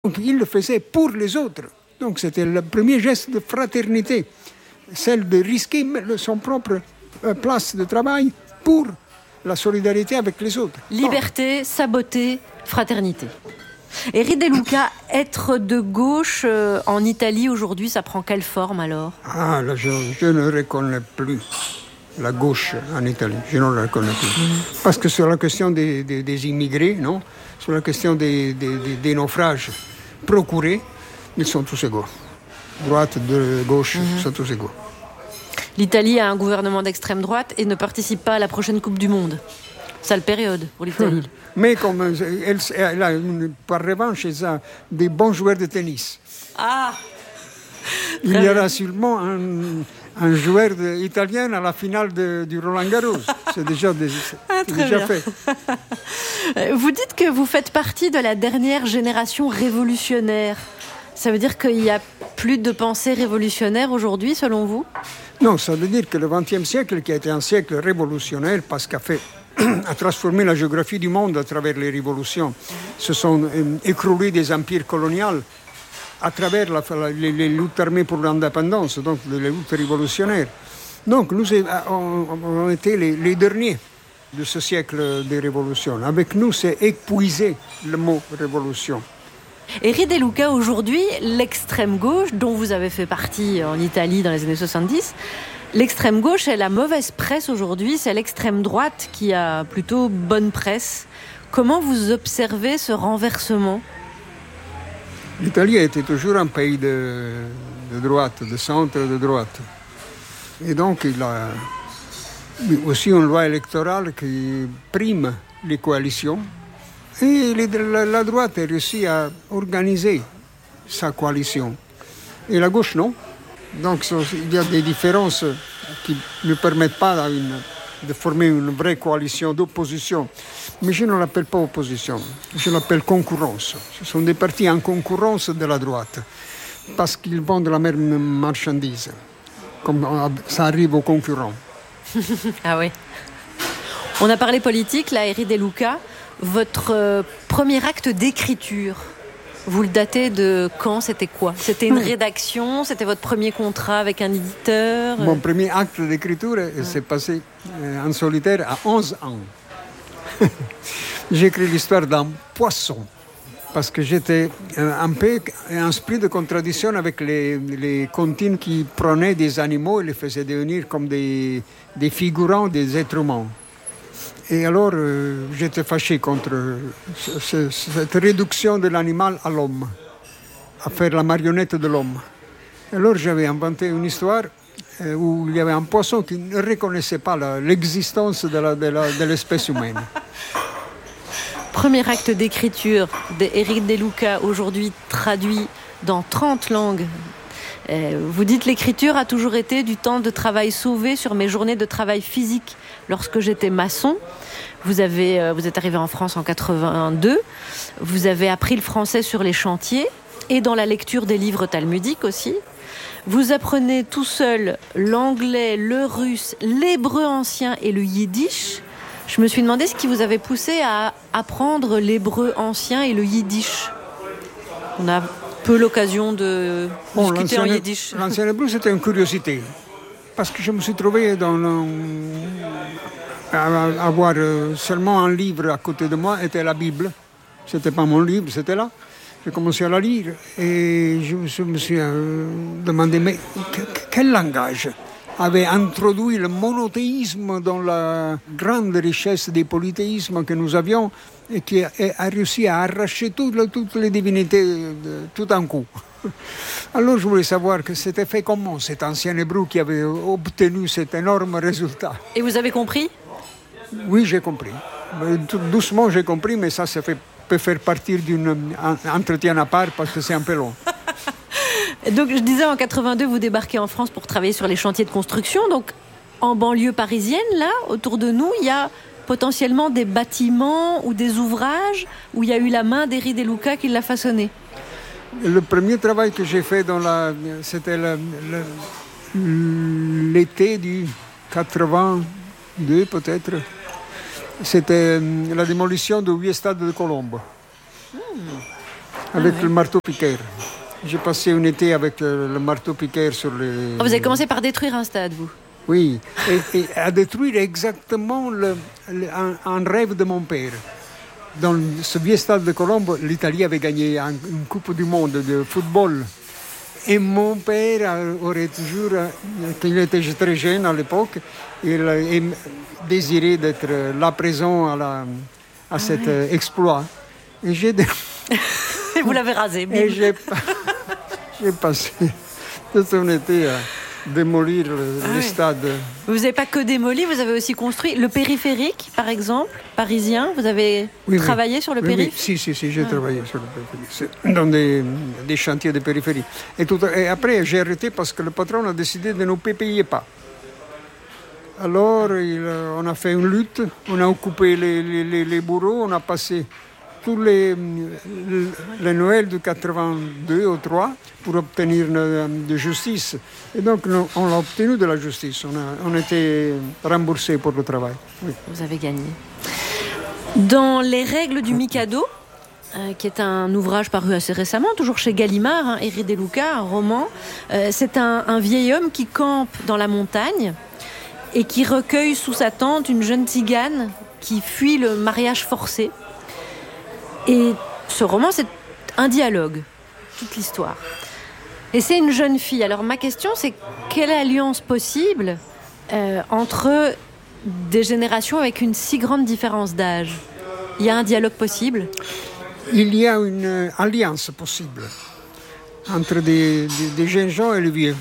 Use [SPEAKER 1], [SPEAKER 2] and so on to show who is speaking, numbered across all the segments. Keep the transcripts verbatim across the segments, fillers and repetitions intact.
[SPEAKER 1] Donc il le faisait pour les autres. Donc c'était le premier geste de fraternité, celle de risquer son propre place de travail pour la solidarité avec les autres.
[SPEAKER 2] Liberté, saboter, fraternité. Éric De Luca, être de gauche euh, en Italie aujourd'hui, ça prend quelle forme alors ?
[SPEAKER 1] Ah, là, je, je ne reconnais plus la gauche en Italie. Je ne la reconnais plus. Mmh. Parce que sur la question des, des, des immigrés, non ? Sur la question des, des, des, des naufrages procurés, ils sont tous égaux. Droite, de gauche, mmh. sont tous égaux.
[SPEAKER 2] L'Italie a un gouvernement d'extrême droite et ne participe pas à la prochaine Coupe du Monde. Sale période pour l'Italie.
[SPEAKER 1] Mais comme elle, elle a une, par revanche, elle a des bons joueurs de tennis.
[SPEAKER 2] Ah.
[SPEAKER 1] Il y aura sûrement un, un joueur de, italien à la finale de, du Roland Garros. C'est déjà, des,
[SPEAKER 2] ah,
[SPEAKER 1] c'est déjà fait.
[SPEAKER 2] Vous dites que vous faites partie de la dernière génération révolutionnaire. Ça veut dire qu'il n'y a plus de pensée révolutionnaire aujourd'hui, selon vous ?
[SPEAKER 1] Non, ça veut dire que le vingtième siècle, qui a été un siècle révolutionnaire parce qu'a fait a transformé la géographie du monde à travers les révolutions. Se sont euh, écroulés des empires coloniaux à travers la, la, les, les luttes armées pour l'indépendance, donc les luttes révolutionnaires. Donc nous avons été les, les derniers de ce siècle des révolutions. Avec nous, c'est épuisé le mot révolution.
[SPEAKER 2] Éric De Luca, aujourd'hui, l'extrême gauche, dont vous avez fait partie en Italie dans les années soixante-dix, l'extrême gauche est la mauvaise presse aujourd'hui, c'est l'extrême droite qui a plutôt bonne presse. Comment vous observez ce renversement ?
[SPEAKER 1] L'Italie a été toujours un pays de, de droite, de centre de droite. Et donc il a aussi une loi électorale qui prime les coalitions. Et la, la droite a réussi à organiser sa coalition. Et la gauche, non. Donc il y a des différences qui ne permettent pas une, de former une vraie coalition d'opposition. Mais je ne l'appelle pas opposition, je l'appelle concurrence. Ce sont des partis en concurrence de la droite, parce qu'ils vendent la même marchandise, comme ça arrive aux concurrents.
[SPEAKER 2] Ah oui. On a parlé politique, là, Éric De Luca. Votre euh, premier acte d'écriture, vous le datez de quand ? C'était quoi ? C'était une rédaction ? C'était votre premier contrat avec un éditeur ?
[SPEAKER 1] Mon premier acte d'écriture ah. s'est passé euh, en solitaire à onze ans. J'ai écrit l'histoire d'un poisson parce que j'étais un peu un esprit de contradiction avec les, les comptines qui prenaient des animaux et les faisaient devenir comme des, des figurants des êtres humains. Et alors, euh, j'étais fâché contre ce, ce, cette réduction de l'animal à l'homme, à faire la marionnette de l'homme. Alors, j'avais inventé une histoire euh, où il y avait un poisson qui ne reconnaissait pas la, l'existence de, la, de, la, de l'espèce humaine.
[SPEAKER 2] Premier acte d'écriture d'Éric De Luca, aujourd'hui traduit dans trente langues. Vous dites l'écriture a toujours été du temps de travail sauvé sur mes journées de travail physique lorsque j'étais maçon. Vous, avez, vous êtes arrivé en France en quatre-vingt-deux. Vous avez appris le français sur les chantiers et dans la lecture des livres talmudiques aussi. Vous apprenez tout seul l'anglais, le russe, l'hébreu ancien et le yiddish. Je me suis demandé ce qui vous avait poussé à apprendre l'hébreu ancien et le yiddish. On a peu l'occasion de bon, discuter en yiddish.
[SPEAKER 1] L'ancien hébreu, c'était une curiosité. Parce que je me suis trouvé dans un, à avoir seulement un livre à côté de moi, était la Bible. C'était pas mon livre, c'était là. J'ai commencé à la lire et je, je me suis euh, demandé, mais que, quel langage avait introduit le monothéisme dans la grande richesse des polythéismes que nous avions et qui a, a réussi à arracher toutes, toutes les divinités de, tout d'un coup. Alors je voulais savoir que c'était fait comment cet ancien hébreu qui avait obtenu cet énorme résultat.
[SPEAKER 2] Et vous avez compris ?
[SPEAKER 1] Oui, j'ai compris. Tout doucement j'ai compris, mais ça, ça fait, peut faire partie d'un entretien à part parce que c'est un peu long.
[SPEAKER 2] Donc je disais, en quatre-vingt-deux, vous débarquez en France pour travailler sur les chantiers de construction. Donc en banlieue parisienne, là, autour de nous, il y a potentiellement des bâtiments ou des ouvrages où il y a eu la main d'Éric De Luca qui l'a façonné.
[SPEAKER 1] Le premier travail que j'ai fait, dans la, c'était le, le, l'été du quatre-vingt-deux peut-être. C'était la démolition de huit stades de Colombe. Hmm. avec
[SPEAKER 2] ah, ouais.
[SPEAKER 1] le marteau-piqueur. J'ai passé un été avec le, le marteau-piqueur sur les...
[SPEAKER 2] Oh, vous avez commencé par détruire un stade, vous?
[SPEAKER 1] Oui, et, et à détruire exactement le, le, un, un rêve de mon père. Dans ce vieux stade de Colombo, l'Italie avait gagné un, une Coupe du Monde de football. Et mon père aurait toujours, quand il était très jeune à l'époque, il désirait d'être là présent à, la, à cet ah, oui. exploit. Et j'ai...
[SPEAKER 2] Et vous l'avez rasé.
[SPEAKER 1] Et j'ai, j'ai passé toute un été à démolir le, ah, le oui. stade.
[SPEAKER 2] Vous n'avez pas que démoli, vous avez aussi construit le périphérique, par exemple, parisien. Vous avez oui, travaillé oui. sur le
[SPEAKER 1] oui,
[SPEAKER 2] périph'?
[SPEAKER 1] Oui, si, si, si, j'ai ah. travaillé sur le périphérique, dans des, des chantiers de périphérie. Et, tout, et après, j'ai arrêté parce que le patron a décidé de ne nous payer pas. Alors, il, on a fait une lutte, on a occupé les, les, les bureaux, on a passé tous les, les Noëls de quatre-vingt-deux ou trois pour obtenir de justice. Et donc, on l'a obtenu de la justice. On a, on a été remboursé pour le travail. Oui.
[SPEAKER 2] Vous avez gagné. Dans Les règles du Mikado, euh, qui est un ouvrage paru assez récemment, toujours chez Gallimard, hein, Éric De Luca, un roman, euh, c'est un, un vieil homme qui campe dans la montagne et qui recueille sous sa tente une jeune tzigane qui fuit le mariage forcé. Et ce roman, c'est un dialogue, toute l'histoire. Et c'est une jeune fille. Alors ma question, c'est quelle alliance possible euh, entre des générations avec une si grande différence d'âge? Il y a un dialogue possible?
[SPEAKER 1] Il y a une alliance possible entre des, des, des jeunes gens et les vieux,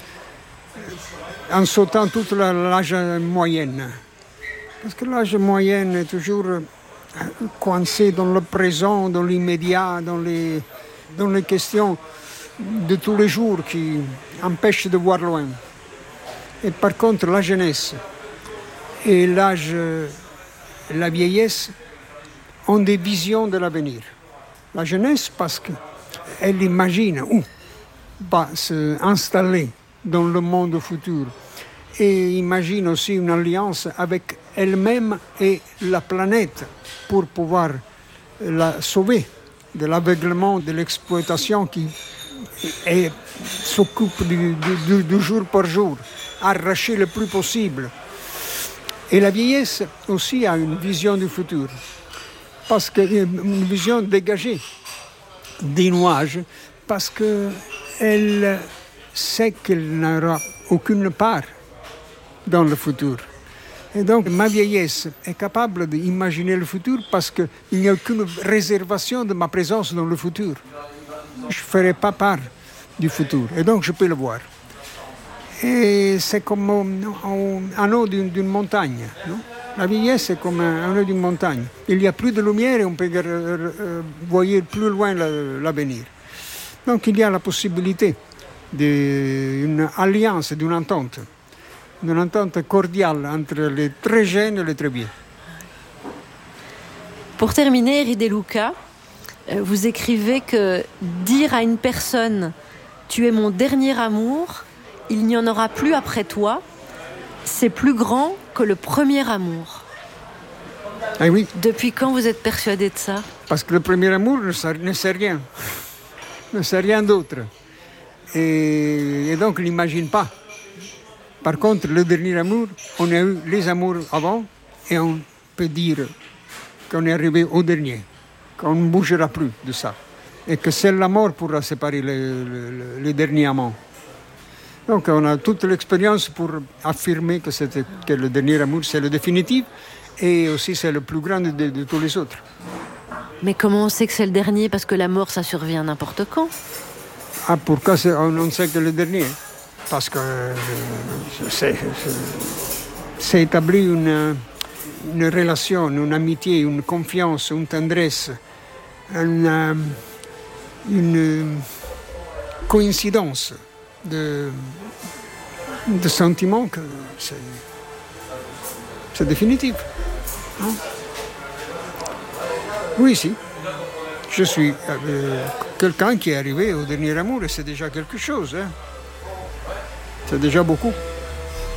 [SPEAKER 1] en sautant toute la, l'âge moyenne. Parce que l'âge moyen est toujours coincé dans le présent, dans l'immédiat, dans les, dans les questions de tous les jours qui empêchent de voir loin. Et par contre, la jeunesse et l'âge, la vieillesse ont des visions de l'avenir. La jeunesse, parce qu'elle imagine où va s'installer dans le monde futur et imagine aussi une alliance avec elle-même et la planète pour pouvoir la sauver de l'aveuglement, de l'exploitation qui est, s'occupe du, du, du jour par jour, arracher le plus possible. Et la vieillesse aussi a une vision du futur, parce qu'une vision dégagée des nuages, parce qu'elle sait qu'elle n'aura aucune part dans le futur. Et donc, ma vieillesse est capable d'imaginer le futur parce qu'il n'y a aucune réservation de ma présence dans le futur. Je ne ferai pas part du futur, et donc je peux le voir. Et c'est comme un haut d'une, d'une montagne. Non? La vieillesse est comme un haut d'une montagne. Il n'y a plus de lumière et on peut voir plus loin l'avenir. Donc, il y a la possibilité d'une alliance, d'une entente. Une entente cordiale entre les très jeunes et les très vieux.
[SPEAKER 2] Pour terminer, Éric De Luca, vous écrivez que dire à une personne « tu es mon dernier amour », il n'y en aura plus après toi, c'est plus grand que le premier amour.
[SPEAKER 1] Ah oui.
[SPEAKER 2] Depuis quand vous êtes persuadé de ça?
[SPEAKER 1] Parce que le premier amour ne sait, ne sait rien, ne sait rien d'autre. Et, et donc, il n'imagine pas. Par contre, le dernier amour, on a eu les amours avant et on peut dire qu'on est arrivé au dernier, qu'on ne bougera plus de ça et que seule la mort pourra séparer les, les, les derniers amants. Donc on a toute l'expérience pour affirmer que, c'était, que le dernier amour, c'est le définitif et aussi c'est le plus grand de, de, de tous les autres.
[SPEAKER 2] Mais comment on sait que c'est le dernier? Parce que la mort, ça survient n'importe quand.
[SPEAKER 1] Ah, pourquoi c'est, on sait que c'est le dernier? Parce que euh, c'est, c'est, c'est établi une, une relation, une amitié, une confiance, une tendresse, une, une coïncidence de, de sentiments que c'est, c'est définitif. Hein? Oui, si. Je suis euh, quelqu'un qui est arrivé au dernier amour et c'est déjà quelque chose. Hein? C'est déjà beaucoup.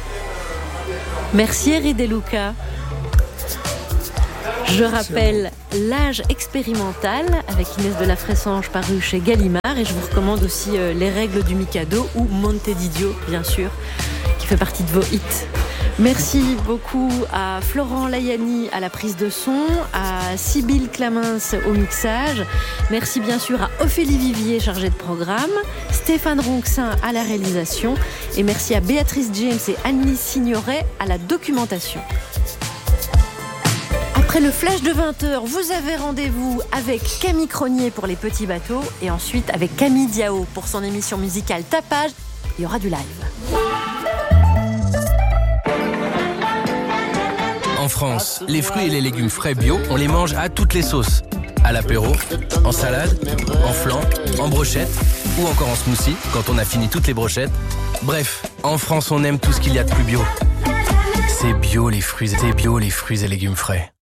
[SPEAKER 2] Merci Éric De Luca. Je rappelle L'âge expérimental avec Inès de la Fressange paru chez Gallimard. Et je vous recommande aussi euh, Les règles du Mikado ou Monte d'Idio, bien sûr, qui fait partie de vos hits. Merci beaucoup à Florent Layani à la prise de son, à Sybille Clamens au mixage. Merci bien sûr à Ophélie Vivier, chargée de programme, Stéphane Ronxin à la réalisation et merci à Béatrice James et Annie Signoret à la documentation. Après le flash de vingt heures, vous avez rendez-vous avec Camille Cronier pour les petits bateaux et ensuite avec Camille Diao pour son émission musicale Tapage. Il y aura du live.
[SPEAKER 3] En France, les fruits et les légumes frais bio, on les mange à toutes les sauces. À l'apéro, en salade, en flan, en brochette ou encore en smoothie quand on a fini toutes les brochettes. Bref, en France, on aime tout ce qu'il y a de plus bio. C'est bio les fruits, c'est bio les fruits et légumes frais.